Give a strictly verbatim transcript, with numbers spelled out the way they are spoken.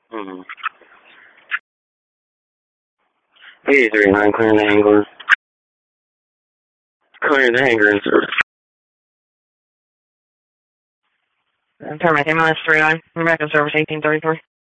Mm-hmm. eighty-three nine, clearing the hangar. Clearing the hangar in service. Tarmac M L S three nine. We're back in service eighteen thirty-three.